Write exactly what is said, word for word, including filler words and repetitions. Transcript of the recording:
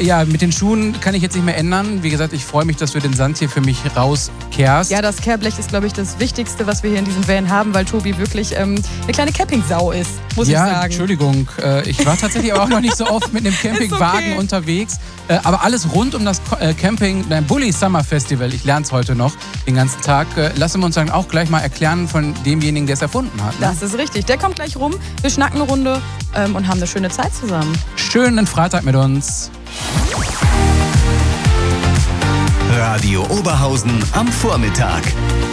ja, mit den Schuhen kann ich jetzt nicht mehr ändern. Wie gesagt, ich freue mich, dass du den Sand hier für mich rauskehrst. Ja, das Kehrblech ist, glaube ich, das Wichtigste, was wir hier in diesem Van haben, weil Tobi wirklich ähm, eine kleine Campingsau ist, muss ja, ich sagen. Entschuldigung. Äh, ich war tatsächlich aber auch noch nicht so oft mit einem Campingwagen okay. unterwegs. Äh, aber alles rund um das äh, Camping, nein, Bulli Summer Festival, ich lerne es heute noch den ganzen Tag. Äh, lassen wir uns dann auch gleich mal erklären von demjenigen, der es erfunden hat. Ne? Das ist richtig. Der kommt gleich rum. Wir schnacken eine Runde ähm, und haben eine schöne Zeit zusammen. Schönen Freitag mit uns. Radio Oberhausen am Vormittag.